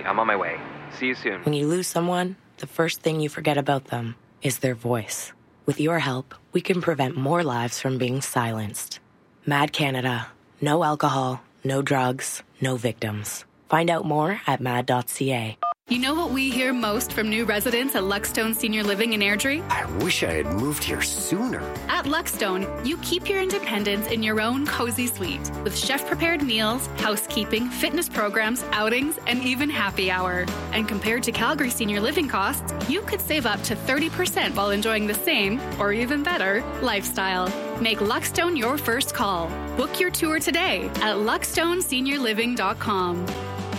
I'm on my way. See you soon. When you lose someone, the first thing you forget about them is their voice. With your help, we can prevent more lives from being silenced. Mad Canada. No alcohol, no drugs, no victims. Find out more at mad.ca. You know what we hear most from new residents at Luckstone Senior Living in Airdrie? I wish I had moved here sooner. At Luckstone, you keep your independence in your own cozy suite with chef-prepared meals, housekeeping, fitness programs, outings, and even happy hour. And compared to Calgary Senior Living costs, you could save up to 30% while enjoying the same, or even better, lifestyle. Make Luckstone your first call. Book your tour today at luckstoneseniorliving.com.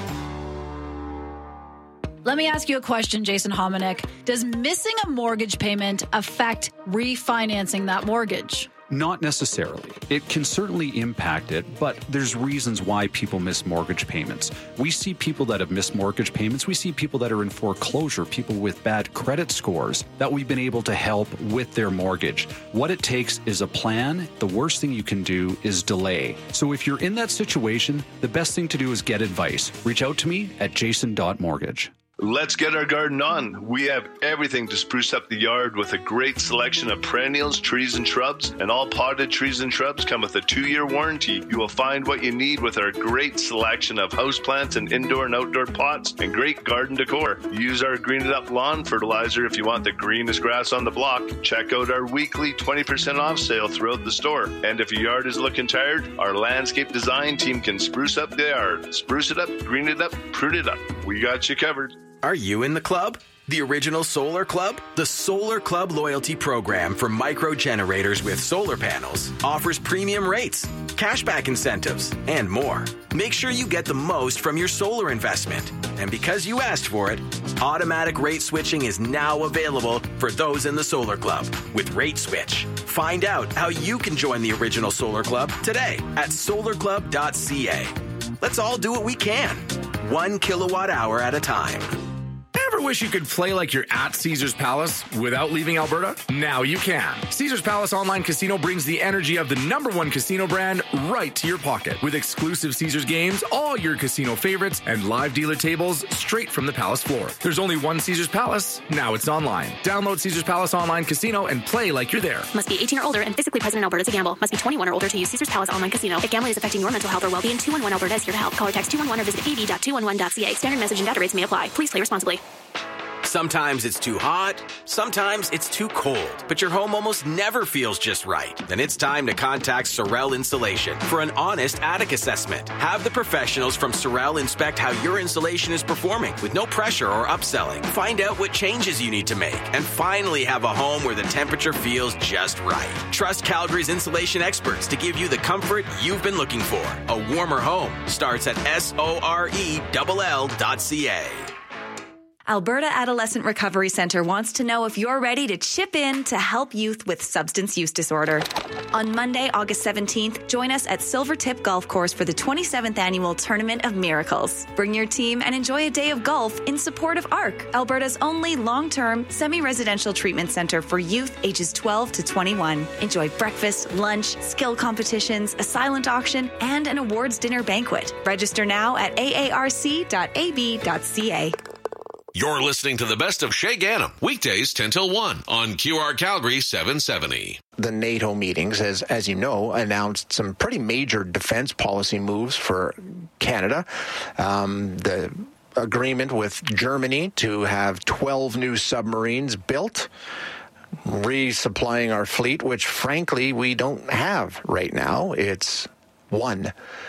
Let me ask you a question, Jason Hominick. Does missing a mortgage payment affect refinancing that mortgage? Not necessarily. It can certainly impact it, but there's reasons why people miss mortgage payments. We see people that have missed mortgage payments. We see people that are in foreclosure, people with bad credit scores that we've been able to help with their mortgage. What it takes is a plan. The worst thing you can do is delay. So if you're in that situation, the best thing to do is get advice. Reach out to me at jason.mortgage. Let's get our garden on. We have everything to spruce up the yard with a great selection of perennials, trees, and shrubs. And all potted trees and shrubs come with a 2-year warranty. You will find what you need with our great selection of houseplants and indoor and outdoor pots and great garden decor. Use our Green It Up lawn fertilizer if you want the greenest grass on the block. Check out our weekly 20% off sale throughout the store. And if your yard is looking tired, our landscape design team can spruce up the yard. Spruce it up, green it up, prune it up. We got you covered. Are you in the club? The original Solar Club? The Solar Club loyalty program for micro generators with solar panels offers premium rates, cashback incentives, and more. Make sure you get the most from your solar investment. And because you asked for it, automatic rate switching is now available for those in the Solar Club with Rate Switch. Find out how you can join the original Solar Club today at solarclub.ca. Let's all do what we can, 1 kilowatt hour at a time. Ever wish you could play like you're at Caesars Palace without leaving Alberta? Now you can. Caesars Palace Online Casino brings the energy of the #1 casino brand right to your pocket. With exclusive Caesars games, all your casino favorites, and live dealer tables straight from the Palace floor. There's only one Caesars Palace. Now it's online. Download Caesars Palace Online Casino and play like you're there. Must be 18 or older and physically present in Alberta to gamble. Must be 21 or older to use Caesars Palace Online Casino. If gambling is affecting your mental health or well-being, 211 Alberta is here to help. Call or text 211 or visit ab.211.ca. Standard message and data rates may apply. Please play responsibly. Sometimes it's too hot, sometimes it's too cold, but your home almost never feels just right. Then it's time to contact Sorel Insulation for an honest attic assessment. Have the professionals from Sorel inspect how your insulation is performing with no pressure or upselling. Find out what changes you need to make and finally have a home where the temperature feels just right. Trust Calgary's insulation experts to give you the comfort you've been looking for. A warmer home starts at sorell.ca. Alberta Adolescent Recovery Centre wants to know if you're ready to chip in to help youth with substance use disorder. On Monday, August 17th, join us at Silvertip Golf Course for the 27th Annual Tournament of Miracles. Bring your team and enjoy a day of golf in support of ARC, Alberta's only long-term, semi-residential treatment centre for youth ages 12 to 21. Enjoy breakfast, lunch, skill competitions, a silent auction, and an awards dinner banquet. Register now at aarc.ab.ca. You're listening to the best of Shay Ganem, weekdays 10 till 1 on QR Calgary 770. The NATO meetings, as you know, announced some pretty major defense policy moves for Canada. The agreement with Germany to have 12 new submarines built, resupplying our fleet, which frankly we don't have right now. It's one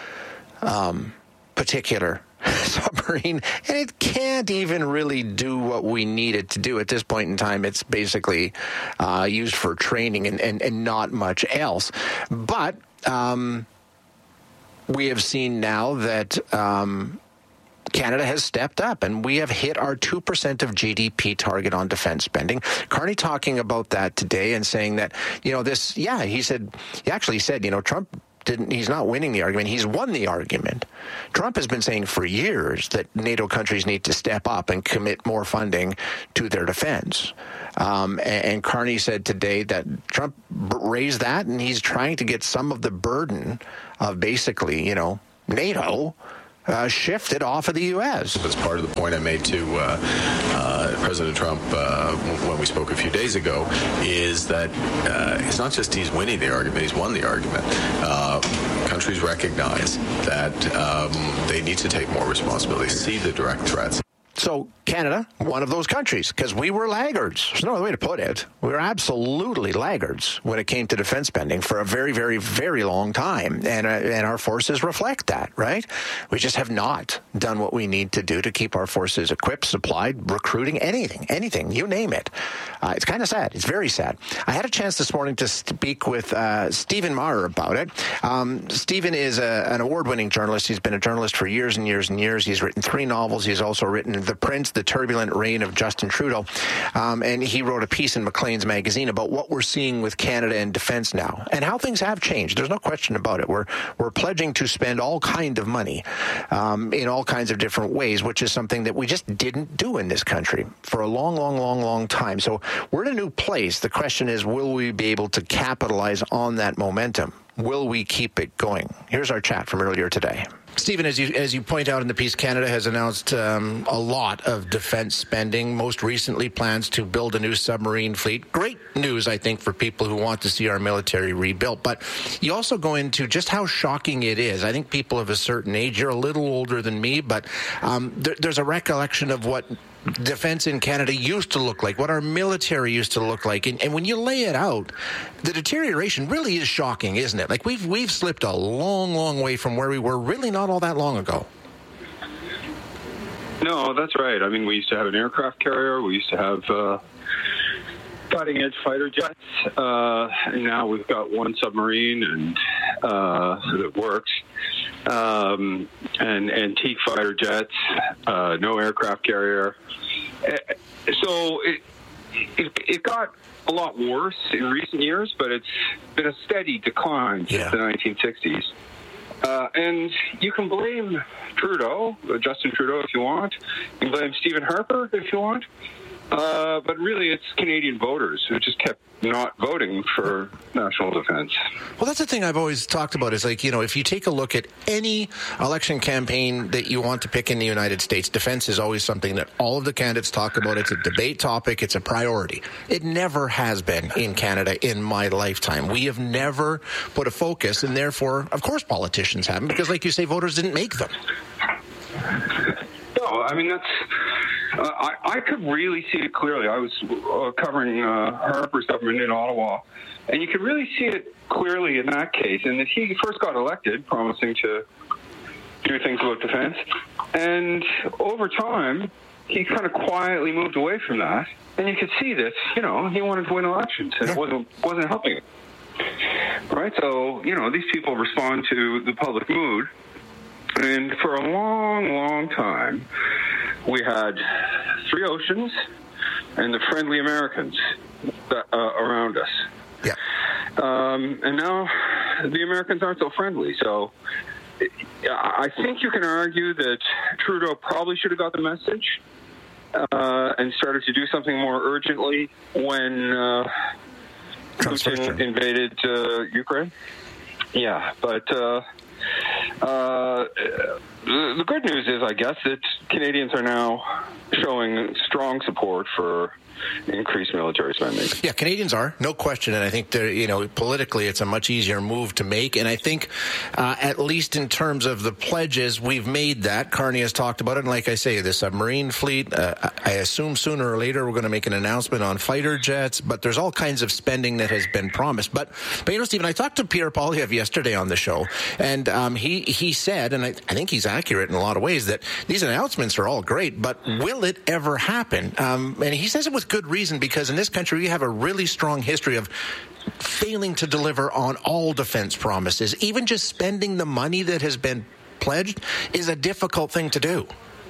particular submarine, and it can't even really do what we need it to do at this point in time. It's basically used for training and not much else. But we have seen now that Canada has stepped up, and we have hit our 2% of GDP target on defense spending. Carney talking about that today and saying that, he actually said, Trump he's not winning the argument. He's won the argument. Trump has been saying for years that NATO countries need to step up and commit more funding to their defense. And Carney said today that Trump raised that, and he's trying to get some of the burden of basically, NATO shifted off of the U.S. That's part of the point I made to President Trump when we spoke a few days ago, is that it's not just he's winning the argument, he's won the argument. Countries recognize that they need to take more responsibility, see the direct threats. So Canada, one of those countries, because we were laggards. There's no other way to put it. We were absolutely laggards when it came to defense spending for a very, very, very long time. And our forces reflect that, right? We just have not done what we need to do to keep our forces equipped, supplied, recruiting, anything, you name it. It's kind of sad. It's very sad. I had a chance this morning to speak with Stephen Maher about it. Stephen is an award-winning journalist. He's been a journalist for years and years and years. He's written 3 novels. He's also written The Prince, The Turbulent Reign of Justin Trudeau. And he wrote a piece in Maclean's magazine about what we're seeing with Canada and defense now and how things have changed. There's no question about it. We're pledging to spend all kind of money in all kinds of different ways, which is something that we just didn't do in this country for a long time. So we're in a new place. The question is, will we be able to capitalize on that momentum? Will we keep it going? Here's our chat from earlier today. Stephen, as you point out in the piece, Canada has announced a lot of defense spending, most recently plans to build a new submarine fleet. Great news, I think, for people who want to see our military rebuilt. But you also go into just how shocking it is. I think people of a certain age, you're a little older than me, but there's a recollection of what defense in Canada used to look like, what our military used to look like. And when you lay it out, the deterioration really is shocking, isn't it? Like we've slipped a long way from where we were really not all that long ago. No, that's right. I mean, we used to have an aircraft carrier. We used to have cutting-edge fighter jets. And now we've got one submarine and that works. And antique fighter jets, no aircraft carrier. So it got a lot worse in recent years, but it's been a steady decline since the 1960s. And you can blame Trudeau, Justin Trudeau, if you want. You can blame Stephen Harper if you want. But really, it's Canadian voters who just kept not voting for national defense. Well, that's the thing I've always talked about is, like, you know, if you take a look at any election campaign that you want to pick in the United States, defense is always something that all of the candidates talk about. It's a debate topic. It's a priority. It never has been in Canada in my lifetime. We have never put a focus, and therefore, of course, politicians haven't, because, like you say, voters didn't make them. No, I mean, that's... I could really see it clearly. I was covering Harper's government in Ottawa, and you could really see it clearly in that case. And that he first got elected promising to do things about defense, and over time, he kind of quietly moved away from that. And you could see that, you know, he wanted to win elections, and it wasn't helping him. Right? So, you know, these people respond to the public mood. And for a long time, we had 3 oceans and the friendly Americans around us. Yeah. And now the Americans aren't so friendly. So I think you can argue that Trudeau probably should have got the message and started to do something more urgently when Putin invaded Ukraine. Yeah, but... the good news is, I guess, that Canadians are now showing strong support for increased military spending. Yeah, Canadians are, no question, and I think politically it's a much easier move to make, and I think at least in terms of the pledges, we've made that. Carney has talked about it, and like I say, the submarine fleet, I assume sooner or later we're going to make an announcement on fighter jets, but there's all kinds of spending that has been promised. But you know, Stephen, I talked to Pierre Poilievre yesterday on the show, and he said, and I think he's accurate in a lot of ways, that these announcements are all great, but will it ever happen? And he says it with good reason, because in this country we have a really strong history of failing to deliver on all defense promises. Even just spending the money that has been pledged is a difficult thing to do.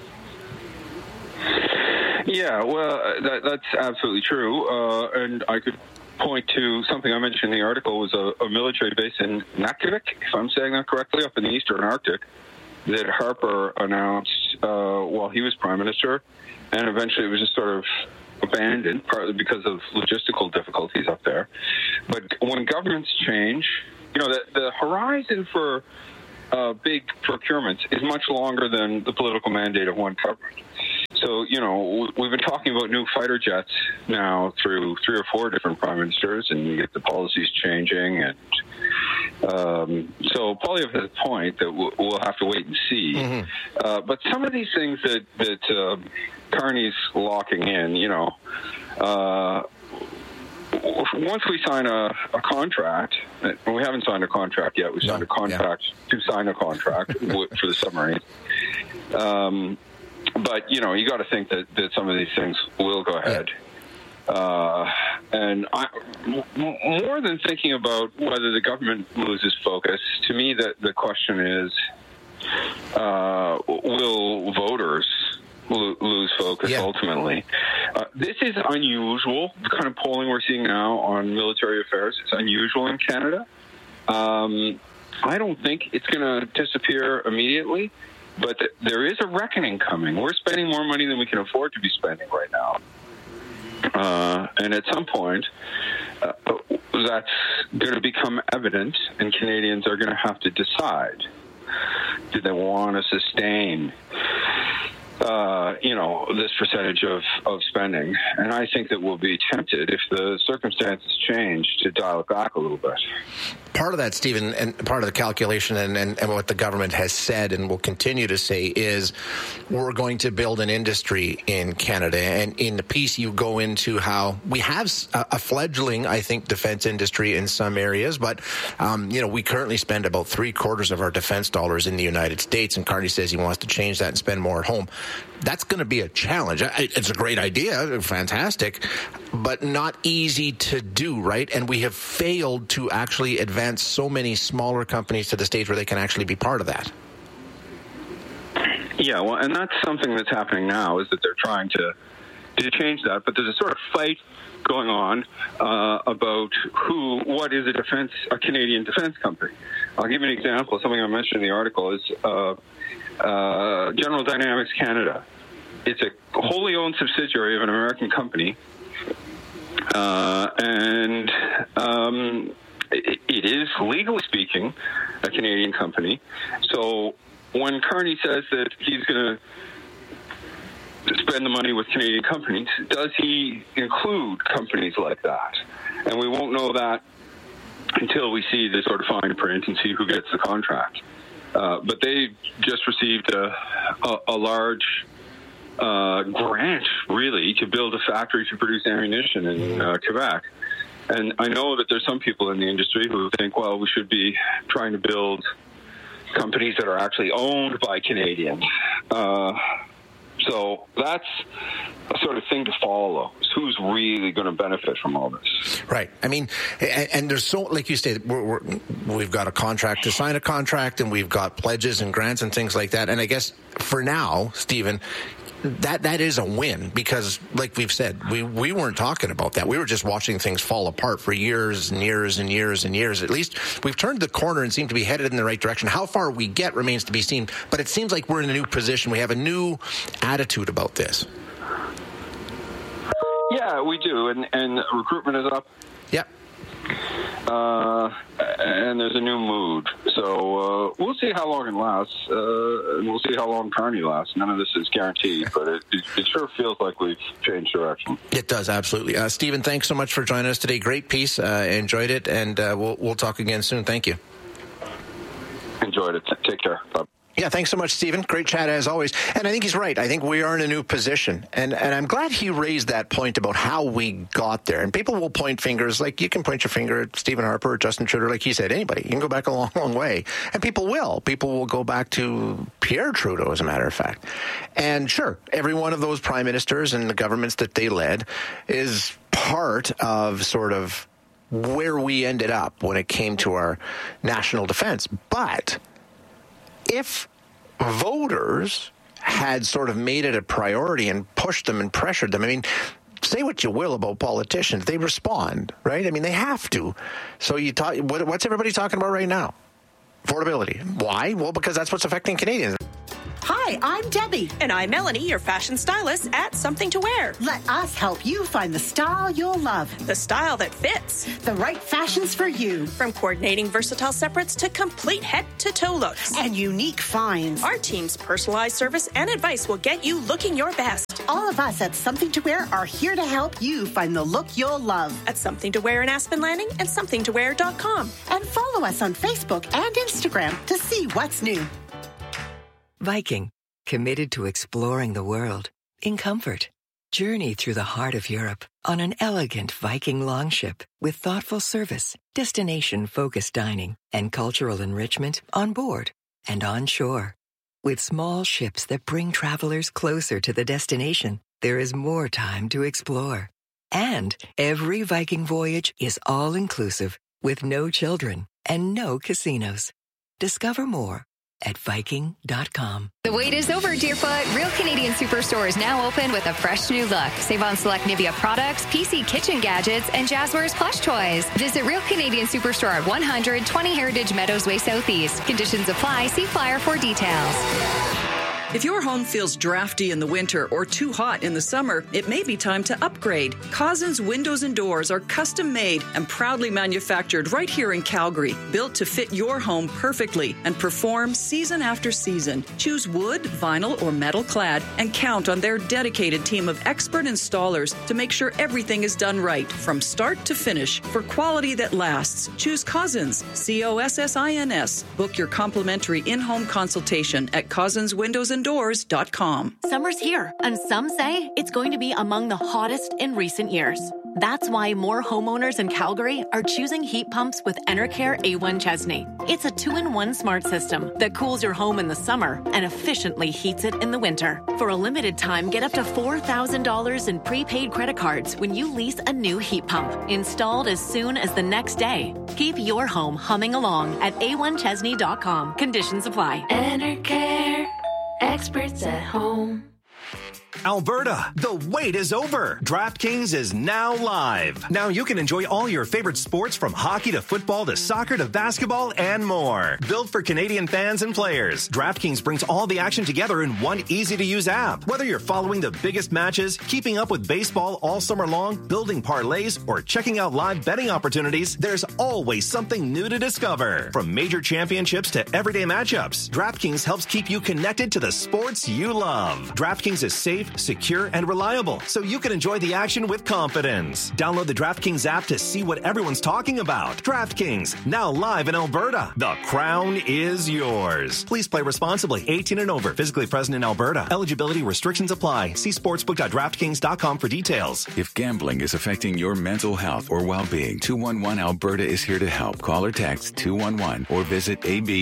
Yeah, well, that's absolutely true. And I could point to something I mentioned in the article, was a military base in Nunavut, if I'm saying that correctly, up in the Eastern Arctic, that Harper announced while he was Prime Minister, and eventually it was just sort of abandoned, partly because of logistical difficulties up there. But when governments change, you know, the horizon for big procurements is much longer than the political mandate of one government. So, we've been talking about new fighter jets now through 3 or 4 different prime ministers, and you get the policies changing. And so Poilievre has a point that we'll have to wait and see. Mm-hmm. But some of these things that Carney's locking in, once we sign a contract, and we haven't signed a contract yet, we signed a contract to sign a contract for the submarine. But, you got to think that some of these things will go ahead. And more than thinking about whether the government loses focus, to me the question is, will voters lose focus ultimately? This is unusual. The kind of polling we're seeing now on military affairs, it's unusual in Canada. I don't think it's going to disappear immediately, but there is a reckoning coming. We're spending more money than we can afford to be spending right now. And at some point, that's going to become evident, and Canadians are going to have to decide, do they want to sustain this percentage of spending? And I think that we'll be tempted, if the circumstances change, to dial it back a little bit. Part of that, Stephen, and part of the calculation and what the government has said and will continue to say is we're going to build an industry in Canada. And in the piece, you go into how we have a fledgling, I think, defense industry in some areas. But, we currently spend about 3/4 of our defense dollars in the United States. And Carney says he wants to change that and spend more at home. That's going to be a challenge. It's a great idea, fantastic, but not easy to do, right? And we have failed to actually advance so many smaller companies to the stage where they can actually be part of that. Yeah, well, and that's something that's happening now, is that they're trying to change that, but there's a sort of fight going on about what is a Canadian defense company. I'll give you an example. Something I mentioned in the article is General Dynamics Canada. It's a wholly owned subsidiary of an American company, and it is, legally speaking, a Canadian company. So when Carney says that he's going to spend the money with Canadian companies, does he include companies like that? And we won't know that until we see the sort of fine print and see who gets the contract. But they just received a large grant, really, to build a factory to produce ammunition in Quebec. And I know that there's some people in the industry who think, well, we should be trying to build companies that are actually owned by Canadians. So that's a sort of thing to follow. Who's really going to benefit from all this? Right. I mean, and there's so, like you said, we've got a contract to sign a contract, and we've got pledges and grants and things like that. And I guess for now, Stephen, that is a win, because like we've said, we weren't talking about that. We were just watching things fall apart for years and years and years and years. At least we've turned the corner and seem to be headed in the right direction. How far we get remains to be seen, but it seems like we're in a new position. We have a new attitude about this. Yeah, we do, and recruitment is up. Yep. And there's a new mood. So we'll see how long it lasts. And we'll see how long Carney lasts. None of this is guaranteed, but it sure feels like we've changed direction. It does, absolutely. Stephen, thanks so much for joining us today. Great piece. Enjoyed it, and we'll talk again soon. Thank you. Enjoyed it. Take care. Bye. Yeah, thanks so much, Stephen. Great chat as always. And I think he's right. I think we are in a new position. And I'm glad he raised that point about how we got there. And people will point fingers, like you can point your finger at Stephen Harper or Justin Trudeau, like he said, anybody. You can go back a long, long way. And people will. People will go back to Pierre Trudeau, as a matter of fact. And sure, every one of those prime ministers and the governments that they led is part of sort of where we ended up when it came to our national defense. But if voters had sort of made it a priority and pushed them and pressured them, I mean, say what you will about politicians, they respond, right? I mean, they have to. So you talk, what's everybody talking about right now? Affordability. Why? Well, because that's what's affecting Canadians. Hi, Hi, I'm Debbie. And I'm Melanie, your fashion stylist at Something to Wear. Let us help you find the style you'll love. The style that fits. The right fashions for you. From coordinating versatile separates to complete head-to-toe looks. And unique finds. Our team's personalized service and advice will get you looking your best. All of us at Something to Wear are here to help you find the look you'll love. At Something to Wear in Aspen Landing and somethingtowear.com. And follow us on Facebook and Instagram to see what's new. Viking, committed to exploring the world in comfort. Journey through the heart of Europe on an elegant Viking longship with thoughtful service, destination-focused dining, and cultural enrichment on board and on shore. With small ships that bring travelers closer to the destination, there is more time to explore. And every Viking voyage is all-inclusive with no children and no casinos. Discover more at Viking.com. The wait is over, Deerfoot. Real Canadian Superstore is now open with a fresh new look. Save on select Nivea products, PC kitchen gadgets, and Jazzwares plush toys. Visit Real Canadian Superstore at 120 Heritage Meadows Way Southeast. Conditions apply. See flyer for details. If your home feels drafty in the winter or too hot in the summer, it may be time to upgrade. Cousins Windows and Doors are custom made and proudly manufactured right here in Calgary, built to fit your home perfectly and perform season after season. Choose wood, vinyl, or metal clad and count on their dedicated team of expert installers to make sure everything is done right from start to finish. For quality that lasts, choose Cousins, COSSINS. Book your complimentary in-home consultation at cousinswindowsanddoors.com. Summer's here, and some say it's going to be among the hottest in recent years. That's why more homeowners in Calgary are choosing heat pumps with Enercare A1 Chesney. It's a 2-in-1 smart system that cools your home in the summer and efficiently heats it in the winter. For a limited time, get up to $4,000 in prepaid credit cards when you lease a new heat pump, installed as soon as the next day. Keep your home humming along at a1chesney.com. Conditions apply. Enercare. Experts at home. Alberta, the wait is over. DraftKings is now live. Now you can enjoy all your favorite sports from hockey to football to soccer to basketball and more. Built for Canadian fans and players, DraftKings brings all the action together in one easy-to-use app. Whether you're following the biggest matches, keeping up with baseball all summer long, building parlays, or checking out live betting opportunities, there's always something new to discover. From major championships to everyday matchups, DraftKings helps keep you connected to the sports you love. DraftKings is safe, secure, and reliable, so you can enjoy the action with confidence. Download the DraftKings app to see what everyone's talking about. DraftKings, now live in Alberta. The crown is yours. Please play responsibly. 18 and over. Physically present in Alberta. Eligibility restrictions apply. See sportsbook.draftkings.com for details. If gambling is affecting your mental health or well-being, 211 Alberta is here to help. Call or text 211 or visit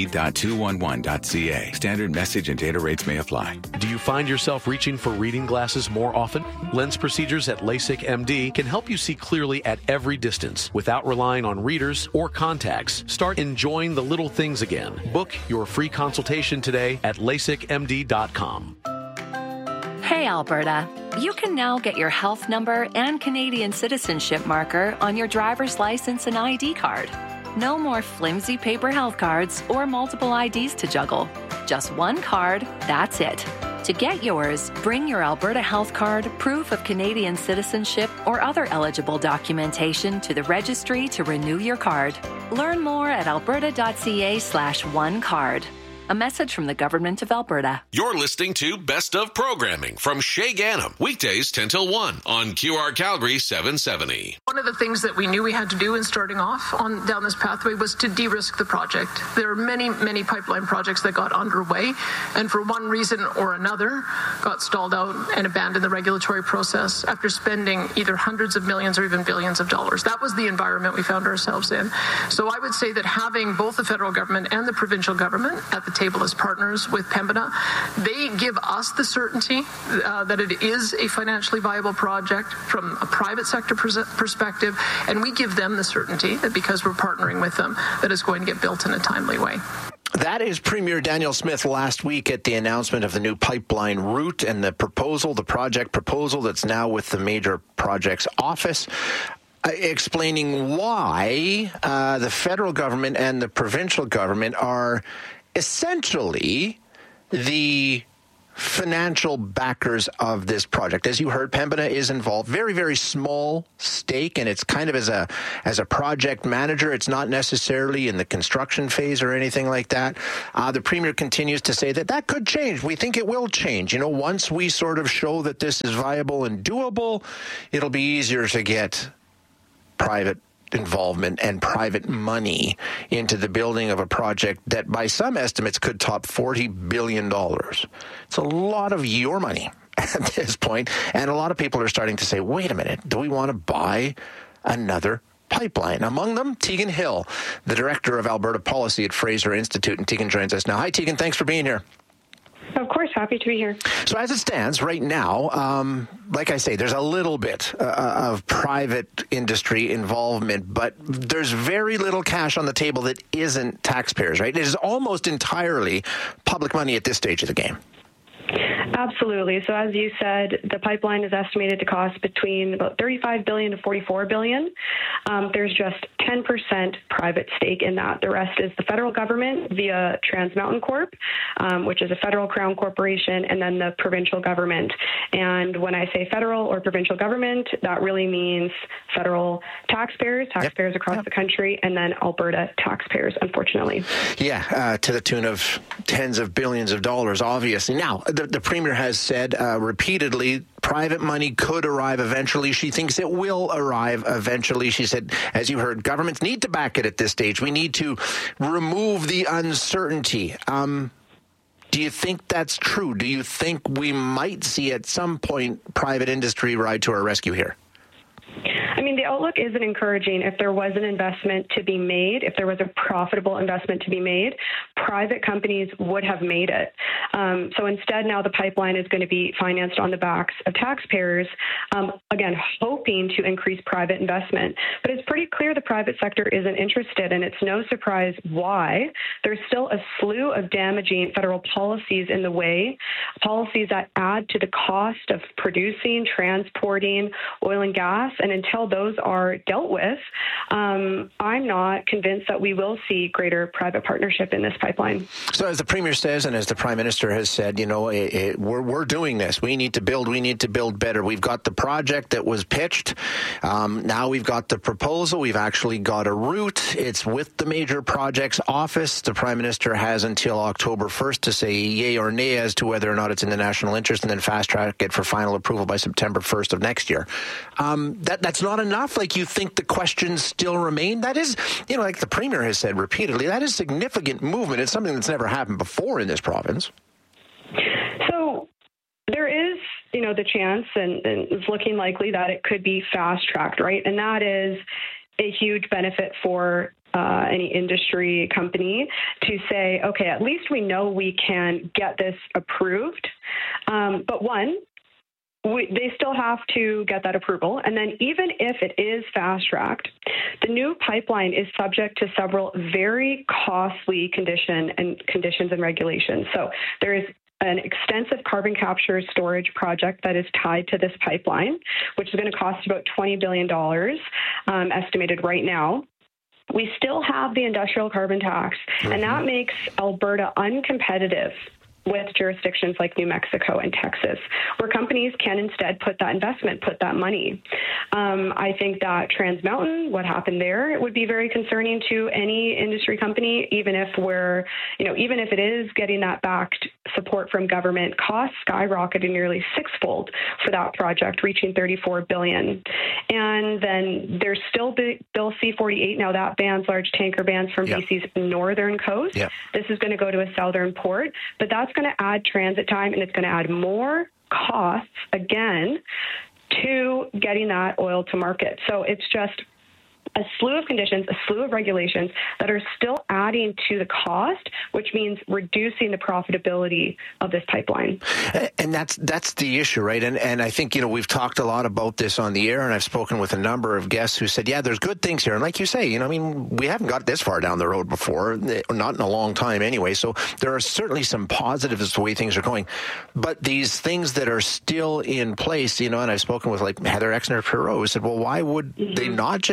ab.211.ca. Standard message and data rates may apply. Do you find yourself reaching for reading glasses more often? Lens procedures at LASIK MD can help you see clearly at every distance without relying on readers or contacts. Start enjoying the little things again. Book your free consultation today at LASIKMD.com. Hey, Alberta. You can now get your health number and Canadian citizenship marker on your driver's license and ID card. No more flimsy paper health cards or multiple IDs to juggle. Just one card, that's it. To get yours, bring your Alberta Health Card, proof of Canadian citizenship, or other eligible documentation to the registry to renew your card. Learn more at alberta.ca/onecard. A message from the Government of Alberta. You're listening to Best of Programming from Shay Ganem, weekdays 10 till 1 on QR Calgary 770. One of the things that we knew we had to do in starting off down this pathway was to de-risk the project. There are many, many pipeline projects that got underway and for one reason or another got stalled out and abandoned the regulatory process after spending either hundreds of millions or even billions of dollars. That was the environment we found ourselves in. So I would say that having both the federal government and the provincial government at the table as partners with Pembina, they give us the certainty that it is a financially viable project from a private sector perspective, and we give them the certainty that because we're partnering with them, that it's going to get built in a timely way. That is Premier Danielle Smith last week at the announcement of the new pipeline route and the project proposal that's now with the Major Projects Office, explaining why the federal government and the provincial government are essentially the financial backers of this project. As you heard, Pembina is involved. Very, very small stake, and it's kind of as a project manager. It's not necessarily in the construction phase or anything like that. The Premier continues to say that could change. We think it will change. You know, once we sort of show that this is viable and doable, it'll be easier to get private involvement and private money into the building of a project that by some estimates could top $40 billion. It's a lot of your money at this point, and a lot of people are starting to say, wait a minute, do we want to buy another pipeline? Among them, Tegan Hill, the Director of Alberta Policy at Fraser Institute, and Tegan joins us now. Hi, Tegan, thanks for being here. Of course, happy to be here. So as it stands right now, like I say, there's a little bit of private industry involvement, but there's very little cash on the table that isn't taxpayers, right? It is almost entirely public money at this stage of the game. Absolutely. So as you said, the pipeline is estimated to cost between about $35 billion to $44 billion. There's just 10% private stake in that. The rest is the federal government via Trans Mountain Corp, which is a federal crown corporation, and then the provincial government. And when I say federal or provincial government, that really means federal taxpayers across the country, and then Alberta taxpayers, unfortunately. Yeah, to the tune of tens of billions of dollars, obviously. Now, the Premier has said repeatedly private money could arrive eventually. She thinks it will arrive eventually. She said, as you heard, governments need to back it at this stage. We need to remove the uncertainty. Do you think that's true? Do you think we might see at some point private industry ride to our rescue here? I mean, the outlook isn't encouraging. If there was an investment to be made, if there was a profitable investment to be made, private companies would have made it. So instead, now the pipeline is going to be financed on the backs of taxpayers, again, hoping to increase private investment. But it's pretty clear the private sector isn't interested, and it's no surprise why. There's still a slew of damaging federal policies in the way, policies that add to the cost of producing, transporting oil and gas. And until those are dealt with, I'm not convinced that we will see greater private partnership in this pipeline. So as the Premier says, and as the Prime Minister has said, you know, we're doing this. We need to build better. We've got the project that was pitched. Now we've got the proposal. We've actually got a route. It's with the Major Projects Office. The Prime Minister has until October 1st to say yay or nay as to whether or not it's in the national interest, and then fast track it for final approval by September 1st of next year. That's not enough? Like, you think the questions still remain? That is, you know, like the Premier has said repeatedly, that is significant movement. It's something that's never happened before in this province. So there is, you know, the chance, and it's looking likely that it could be fast-tracked, right? And that is a huge benefit for any industry company to say, okay, at least we know we can get this approved. But one, they still have to get that approval. And then even if it is fast-tracked, the new pipeline is subject to several very costly conditions and regulations. So there is an extensive carbon capture storage project that is tied to this pipeline, which is going to cost about $20 billion, estimated right now. We still have the industrial carbon tax, and that makes Alberta uncompetitive with jurisdictions like New Mexico and Texas, where companies can instead put that investment, put that money. I think that Trans Mountain, what happened there, it would be very concerning to any industry company, even if it is getting that backed support from government. Costs skyrocketed nearly sixfold for that project, reaching $34 billion. And then there's still Bill C-48 now that bans large tanker bans from BC's northern coast. Yep. This is going to go to a southern port, but that's going to add transit time, and it's going to add more costs again to getting that oil to market. So it's just a slew of conditions, a slew of regulations that are still adding to the cost, which means reducing the profitability of this pipeline. And that's the issue, right? And I think, you know, we've talked a lot about this on the air, and I've spoken with a number of guests who said, yeah, there's good things here. And like you say, you know, I mean, we haven't got this far down the road before, not in a long time anyway. So there are certainly some positives as to the way things are going. But these things that are still in place, you know, and I've spoken with like Heather Exner-Perot, who said, well, why would they not just go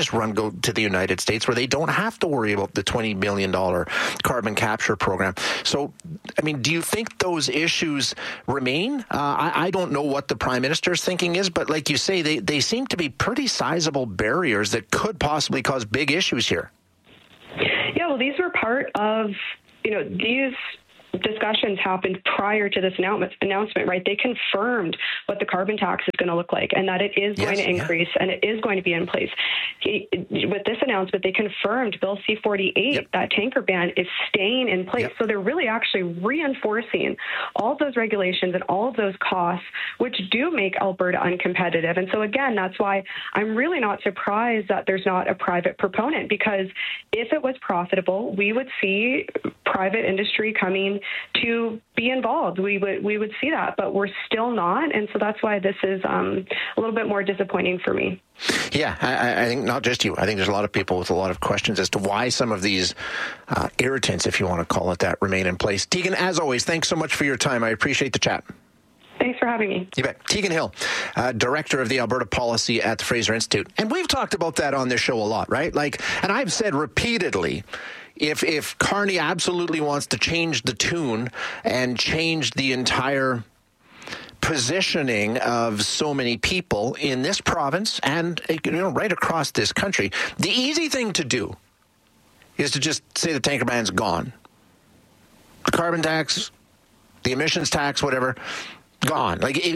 to the United States where they don't have to worry about the $20 billion carbon capture program. So, I mean, do you think those issues remain? I don't know what the Prime Minister's thinking is, but like you say, they seem to be pretty sizable barriers that could possibly cause big issues here. Yeah, well, these were part of, these discussions happened prior to this announcement, right? They confirmed what the carbon tax is going to look like and that it is going to increase and it is going to be in place. With this announcement, they confirmed Bill C-48, that tanker ban is staying in place. So they're really actually reinforcing all of those regulations and all of those costs, which do make Alberta uncompetitive. And so again, that's why I'm really not surprised that there's not a private proponent, because if it was profitable, we would see private industry coming to be involved. We would see that, but we're still not, and so that's why this is a little bit more disappointing for me. Yeah, I think not just you. I think there's a lot of people with a lot of questions as to why some of these irritants, if you want to call it that, remain in place. Tegan, as always, thanks so much for your time. I appreciate the chat. Thanks for having me. You bet. Tegan Hill, Director of the Alberta Policy at the Fraser Institute. And we've talked about that on this show a lot, right? And I've said repeatedly, if Carney absolutely wants to change the tune and change the entire positioning of so many people in this province and right across this country, the easy thing to do is to just say the tanker ban's gone. The carbon tax, the emissions tax, whatever, gone.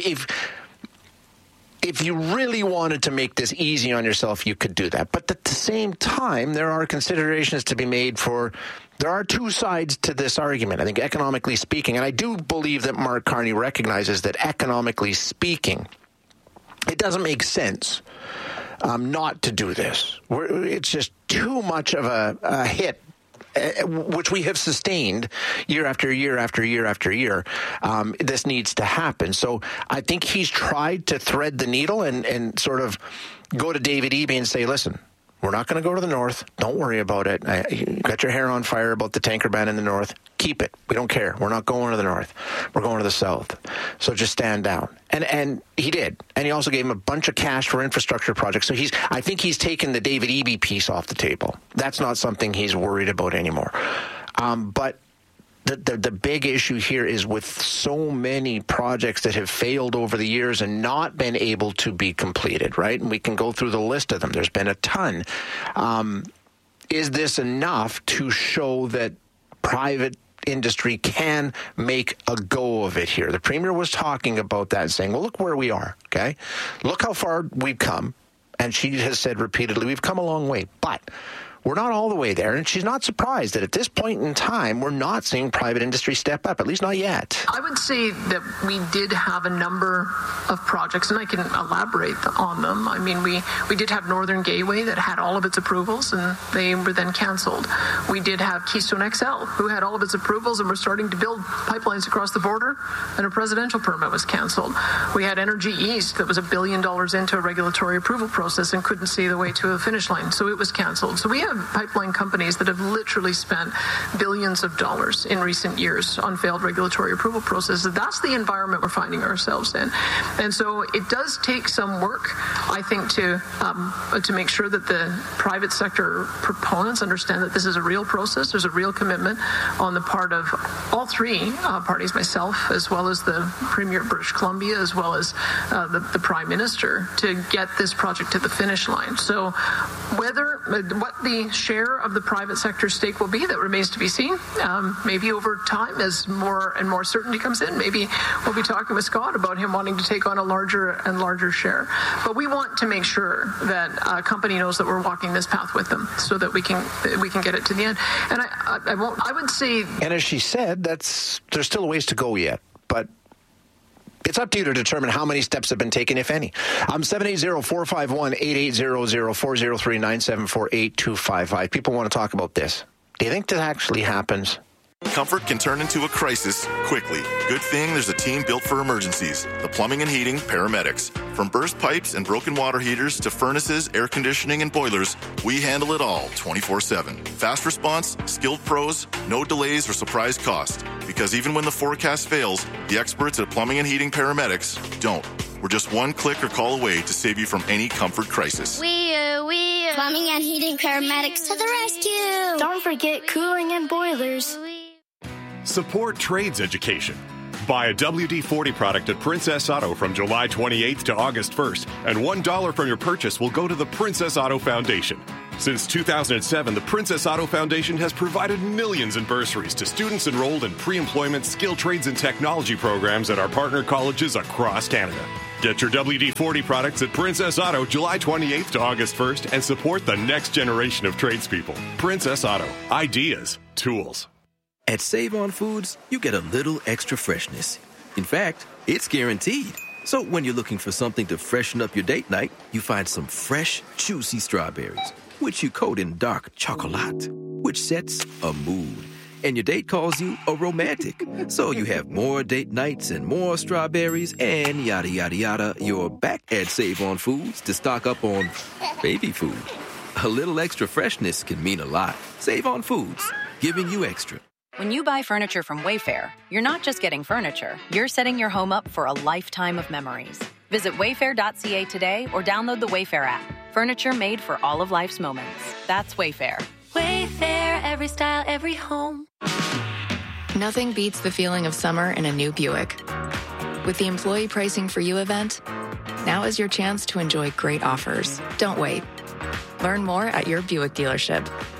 If you really wanted to make this easy on yourself, you could do that. But at the same time, there are considerations to be made there are two sides to this argument, I think, economically speaking. And I do believe that Mark Carney recognizes that economically speaking, it doesn't make sense not to do this. It's just too much of a hit, which we have sustained year after year after year after year. This needs to happen. So I think he's tried to thread the needle and sort of go to David Eby and say, listen, we're not going to go to the north. Don't worry about it. You got your hair on fire about the tanker ban in the north. Keep it. We don't care. We're not going to the north. We're going to the south. So just stand down. And he did. And he also gave him a bunch of cash for infrastructure projects. So I think he's taken the David Eby piece off the table. That's not something he's worried about anymore. But the big issue here is with so many projects that have failed over the years and not been able to be completed, right? And we can go through the list of them. There's been a ton. Is this enough to show that private industry can make a go of it here? The Premier was talking about that and saying, well, look where we are, okay? Look how far we've come. And she has said repeatedly, we've come a long way. But we're not all the way there, and she's not surprised that at this point in time, we're not seeing private industry step up, at least not yet. I would say that we did have a number of projects, and I can elaborate on them. I mean, we did have Northern Gateway that had all of its approvals, and they were then canceled. We did have Keystone XL, who had all of its approvals and were starting to build pipelines across the border, and a presidential permit was canceled. We had Energy East that was $1 billion into a regulatory approval process and couldn't see the way to a finish line, so it was canceled. So we have pipeline companies that have literally spent billions of dollars in recent years on failed regulatory approval processes. That's the environment we're finding ourselves in. And so it does take some work, I think, to make sure that the private sector proponents understand that this is a real process. There's a real commitment on the part of all three parties, myself, as well as the Premier of British Columbia, as well as the Prime Minister, to get this project to the finish line. So what the share of the private sector stake will be, that remains to be seen. Maybe over time, as more and more certainty comes in, maybe we'll be talking with Scott about him wanting to take on a larger and larger share. But we want to make sure that a company knows that we're walking this path with them, so that we can get it to the end. And I would say, and as she said, there's still a ways to go yet, but it's up to you to determine how many steps have been taken, if any. 780-451-8800, 403-974-8255. People want to talk about this. Do you think that actually happens? Comfort can turn into a crisis quickly. Good thing there's a team built for emergencies. The Plumbing and Heating Paramedics. From burst pipes and broken water heaters to furnaces, air conditioning, and boilers, we handle it all 24/7. Fast response, skilled pros, no delays or surprise cost. Because even when the forecast fails, the experts at Plumbing and Heating Paramedics don't. We're just one click or call away to save you from any comfort crisis. Plumbing and heating paramedics to the rescue. Don't forget cooling and boilers. Support trades education. Buy a WD-40 product at Princess Auto from July 28th to August 1st, and $1 from your purchase will go to the Princess Auto Foundation. Since 2007, the Princess Auto Foundation has provided millions in bursaries to students enrolled in pre-employment skill trades and technology programs at our partner colleges across Canada. Get your WD-40 products at Princess Auto July 28th to August 1st and support the next generation of tradespeople. Princess Auto. Ideas. Tools. At Save-On Foods, you get a little extra freshness. In fact, it's guaranteed. So when you're looking for something to freshen up your date night, you find some fresh, juicy strawberries, which you coat in dark chocolate, which sets a mood. And your date calls you a romantic. So you have more date nights and more strawberries and yada, yada, yada. You're back at Save-On Foods to stock up on baby food. A little extra freshness can mean a lot. Save-On Foods, giving you extra. When you buy furniture from Wayfair, you're not just getting furniture, you're setting your home up for a lifetime of memories. Visit wayfair.ca today or download the Wayfair app. Furniture made for all of life's moments. That's Wayfair. Wayfair, every style, every home. Nothing beats the feeling of summer in a new Buick. With the Employee Pricing for You event, now is your chance to enjoy great offers. Don't wait. Learn more at your Buick dealership.